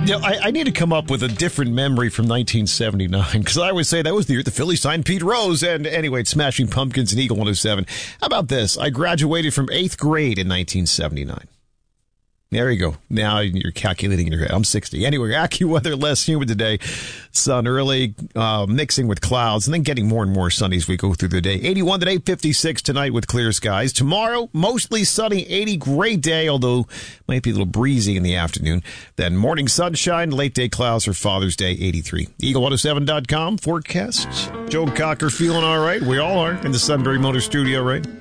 I need to come up with a different memory from 1979, because I always say that was the year the Phillies signed Pete Rose. And anyway, it's Smashing Pumpkins and Eagle 107. How about this? I graduated from 8th grade in 1979. There you go. Now you're calculating in your head. I'm 60. Anyway, AccuWeather, less humid today. Sun early, mixing with clouds, and then getting more and more sunny as we go through the day. 81 today, 56 tonight with clear skies. Tomorrow, mostly sunny, 80, great day, although might be a little breezy in the afternoon. Then morning sunshine, late day clouds for Father's Day, 83. Eagle107.com forecast. Joe Cocker feeling all right. We all are in the Sunbury Motor Studio, right?